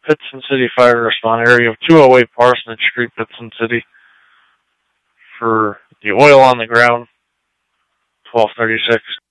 Pittston City Fire Response Area of 208 Parsonage Street, Pittston City, for the oil on the ground, 1236.